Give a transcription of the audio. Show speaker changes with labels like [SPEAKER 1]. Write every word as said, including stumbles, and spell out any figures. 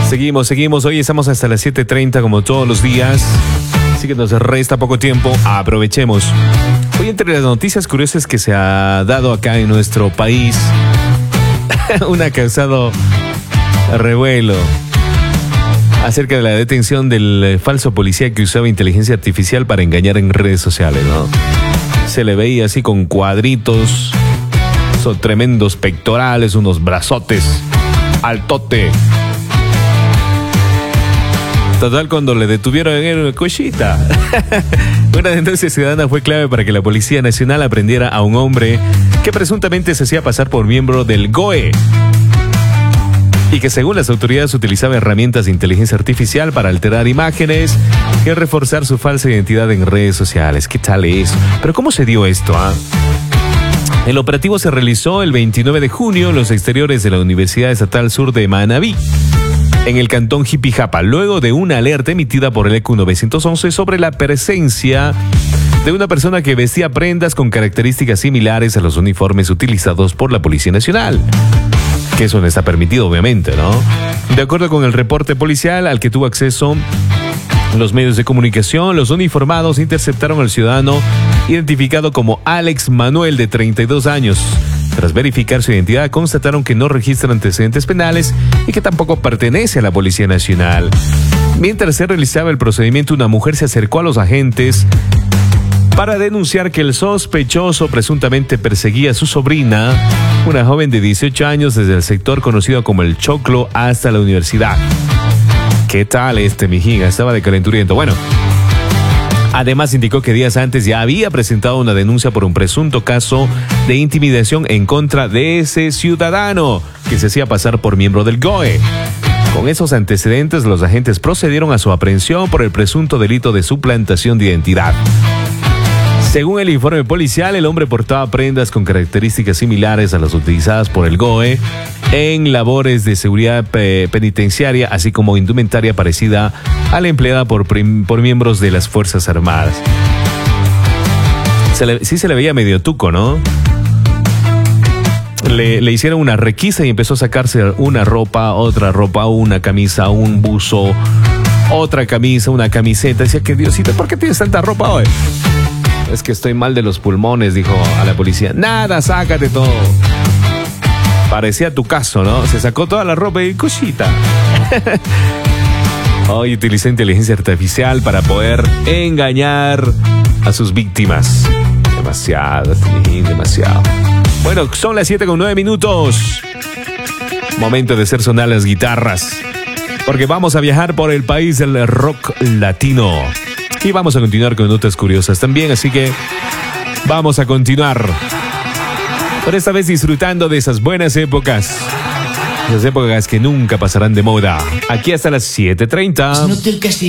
[SPEAKER 1] Seguimos, seguimos. Hoy estamos hasta las siete treinta como todos los días. Así que nos resta poco tiempo. Aprovechemos. Hoy entre las noticias curiosas que se ha dado acá en nuestro país, una ha causado revuelo acerca de la detención del falso policía que usaba inteligencia artificial para engañar en redes sociales, ¿no? Se le veía así con cuadritos, son tremendos pectorales, unos brazotes, altote. Total, cuando le detuvieron en una cosita. Una denuncia ciudadana fue clave para que la Policía Nacional aprendiera a un hombre que presuntamente se hacía pasar por miembro del G O E y que según las autoridades utilizaba herramientas de inteligencia artificial para alterar imágenes y reforzar su falsa identidad en redes sociales. ¿Qué tal eso? Pero ¿cómo se dio esto? Ah? El operativo se realizó el veintinueve de junio en los exteriores de la Universidad Estatal Sur de Manabí, en el cantón Jipijapa, luego de una alerta emitida por el E Q novecientos once sobre la presencia de una persona que vestía prendas con características similares a los uniformes utilizados por la Policía Nacional. Que eso no está permitido, obviamente, ¿no? De acuerdo con el reporte policial al que tuvo acceso los medios de comunicación, los uniformados interceptaron al ciudadano identificado como Alex Manuel, de treinta y dos años. Tras verificar su identidad, constataron que no registra antecedentes penales y que tampoco pertenece a la Policía Nacional. Mientras se realizaba el procedimiento, una mujer se acercó a los agentes para denunciar que el sospechoso presuntamente perseguía a su sobrina, una joven de dieciocho años, desde el sector conocido como El Choclo hasta la universidad. ¿Qué tal este mijín? Estaba de calenturiento. Bueno, además indicó que días antes ya había presentado una denuncia por un presunto caso de intimidación en contra de ese ciudadano que se hacía pasar por miembro del G O E. Con esos antecedentes, los agentes procedieron a su aprehensión por el presunto delito de suplantación de identidad. Según el informe policial, el hombre portaba prendas con características similares a las utilizadas por el G O E en labores de seguridad pe- penitenciaria, así como indumentaria parecida a la empleada por, prim- por miembros de las Fuerzas Armadas. Se le, sí se le veía medio tuco, ¿no? Le, le hicieron una requisa y empezó a sacarse una ropa, otra ropa, una camisa, un buzo, otra camisa, una camiseta. Decía que Diosito, ¿por qué tienes tanta ropa hoy? Es que estoy mal de los pulmones, dijo a la policía. Nada, sácate todo. Parecía tu caso, ¿no? Se sacó toda la ropa y cosita. Hoy utilicé inteligencia artificial para poder engañar a sus víctimas. Demasiado, demasiado. Bueno, son las siete con nueve minutos. Momento de hacer sonar las guitarras, porque vamos a viajar por el país del rock latino. Y vamos a continuar con notas curiosas también, así que vamos a continuar. Pero esta vez disfrutando de esas buenas épocas. Esas épocas que nunca pasarán de moda. Aquí hasta las siete treinta.